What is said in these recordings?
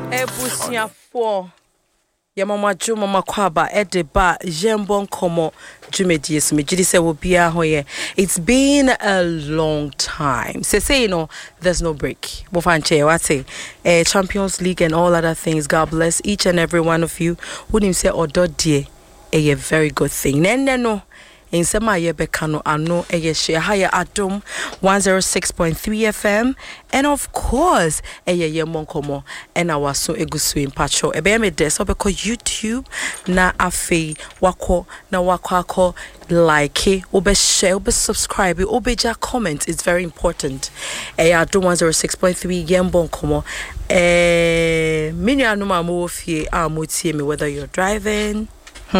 Ebusia 4 Yamama Jumama Kwaba Edeba Jembon Komo Jumedius Mijidise will be here. It's been a long time. Say you know there's no break. Bofanche wate Champions League and all other things. God bless each and every one of you. Who him say odo die a very good thing. No. In Sema Yebekano Ano Eyeshe Haya Adum 106.3 FM and of course Eye Monkomo and our so egusu in Pacho Ebeme Des Obeko YouTube na afe wako na wako like obe share obe subscribe obe ja comment. It's very important. Adum 106.3 Yembon Komo mini anuma mo fie amotie me whether you're driving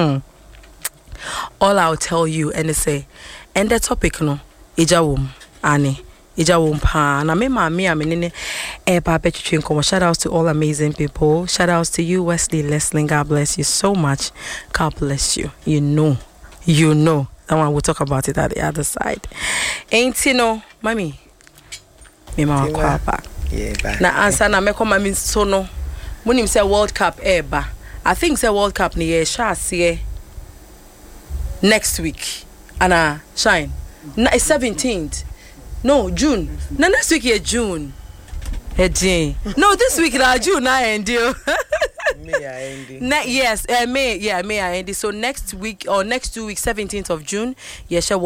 all I'll tell you and say and the topic no ijawum ani ijawum pa na me nene ba between come. Shout outs to all amazing people. Shout outs to you Wesley Leslie. God bless you so much. God bless you. You know that one we'll talk about it at the other side. Ain't you know mommy me ma kwa ba na answer na me come mami so no munim say World Cup eba I think say World Cup ni ye sha see next week Anna shine 17th no June no next week is June no this week is June I end you yes May I end so next week or next 2 weeks 17th of June yes